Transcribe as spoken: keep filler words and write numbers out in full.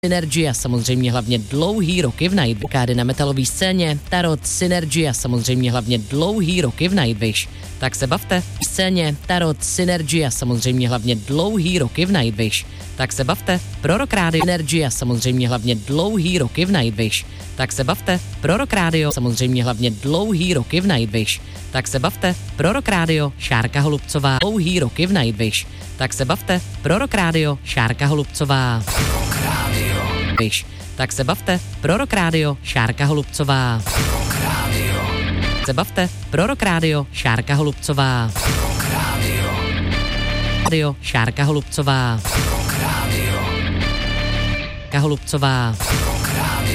Synergy a samozřejmě hlavně dlouhý roky v Nightwish. Na metalový scéně, Tarot, Synergy a samozřejmě hlavně dlouhý roky v Nightwish. Tak se bavte. Scéně, Tarot, Synergy a samozřejmě hlavně dlouhý roky v Nightwish. Tak se bavte. Prorok rádio, Synergy a samozřejmě hlavně dlouhý roky v Nightwish. Tak se bavte. Prorok rádio, samozřejmě hlavně dlouhý roky v Nightwish. Tak se bavte. Prorok rádio, Šárka Holubcová, dlouhý roky v Nightwish. Tak se bavte. Prorok rádio, Šárka Holubcová. Tak se bavte. Prorok rádio, Šárka Holubcová. Se bavte. Prorok rádio, Šárka Holubcová. Radio, Šárka Holubcová. Šárka Holubcová.